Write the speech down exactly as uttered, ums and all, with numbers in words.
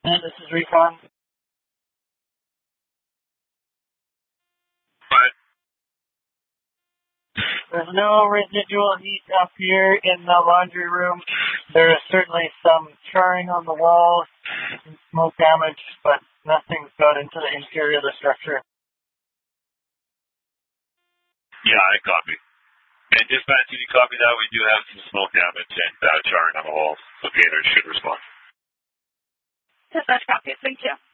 And this is Recon. But There's no residual heat up here in the laundry room. There is certainly some charring on the walls and smoke damage, but nothing's got into the interior of the structure. yeah, I copy. And dispatch, did you copy that? We do have some smoke damage and uh, charring on the walls. So Gator should respond. Dispatch copy. Thank you.